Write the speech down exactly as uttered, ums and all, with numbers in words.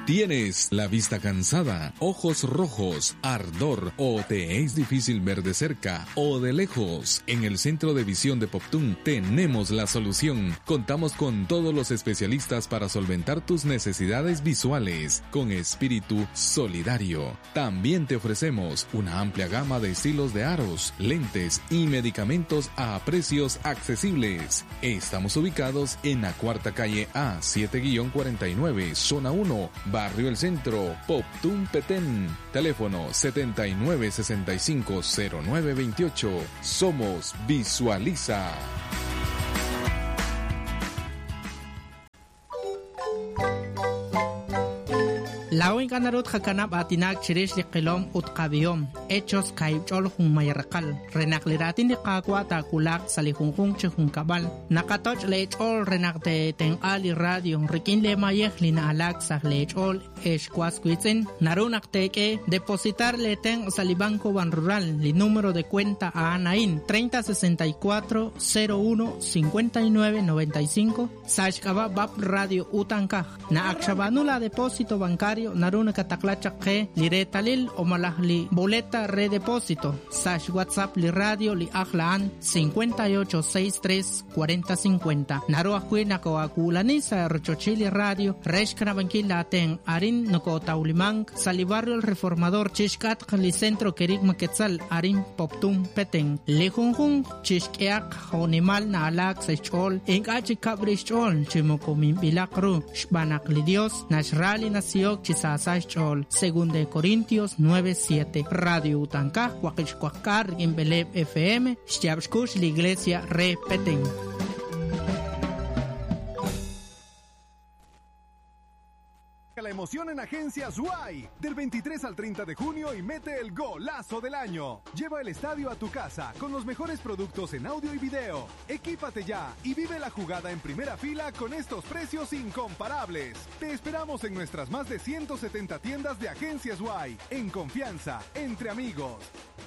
¿Tienes la vista cansada, ojos rojos, ardor o te es difícil ver de cerca o de lejos? En el Centro de Visión de Poptún tenemos la solución. Contamos con todos los especialistas para solventar tus necesidades visuales con espíritu solidario. También te ofrecemos una amplia gama de estilos de aros, lentes y medicamentos a precios accesibles. Estamos ubicados en la cuarta calle A siete cuarenta y nueve, zona uno, Barrio El Centro, Poptún, Petén. Teléfono setenta y nueve sesenta y cinco cero nueve veintiocho. Somos Visualiza. Lawin kanarut hakanap atinak chirish di qilom utqabiyom hechos kaychol jun mayarqal renakliratin di qaqwa takulak salihunjun chihun kabal nakatoch lechol renakte ten ali radio rikin le mayeh lina alak sah lechol eshkwas kuitzen narunak teke depositar le ten salibanco ban rural li número de cuenta a Anaín treinta sesenta y cuatro cero uno cincuenta y nueve noventa y cinco sashkaba bab radio utankaj na akshabanula depósito bancario naruna kataklachak ke liretalil o malahli boleta redepósito sash WhatsApp li radio li aklaan cincuenta y ocho sesenta y tres cuarenta cincuenta naruah kuina ko akulani sa rochochili radio reshkana bankila ten arin noko taulimang salibarrio el reformador chishkat li centro kerik maketzal arin Poptún Petén lejunjun chishkeak honimal na alak sechol engachi kabrishol chimokomim bilakru shbanak li dios nashrali nasiok Sasach Chol, según de Corintios nueve siete. Radio Utankaj, Huaquichcuacar, Gimbeleb F M, Xyabshkush, la iglesia Re Petén. La emoción en Agencias U A I del veintitrés al treinta de junio y mete el golazo del año. Lleva el estadio a tu casa con los mejores productos en audio y video. Equípate ya y vive la jugada en primera fila con estos precios incomparables. Te esperamos en nuestras más de ciento setenta tiendas de Agencias U A I. En confianza, entre amigos.